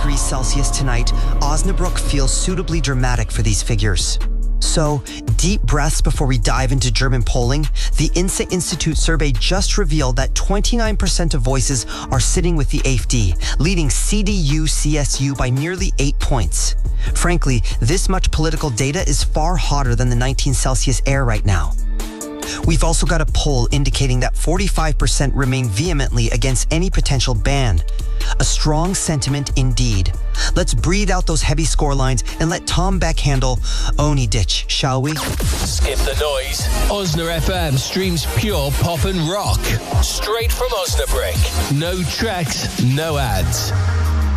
degrees Celsius tonight, Osnabrück feels suitably dramatic for these figures. So, deep breaths before we dive into German polling. The INSA Institute survey just revealed that 29% of voices are sitting with the AfD, leading CDU-CSU by nearly 8 points. Frankly, this much political data is far hotter than the 19 Celsius air right now. We've also got a poll indicating that 45% remain vehemently against any potential ban. A strong sentiment indeed. Let's breathe out those heavy scorelines and let Tom Beck handle Oni Ditch, shall we? Skip the noise. Osna FM streams pure pop and rock. Straight from Osnabrück. No tracks, no ads.